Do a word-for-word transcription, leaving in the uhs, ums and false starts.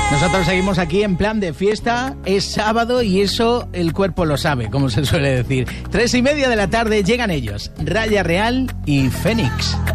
Nosotros seguimos aquí en plan de fiesta, es sábado y eso el cuerpo lo sabe, como se suele decir. Tres y media de la tarde llegan ellos, Raya Real y Fénix.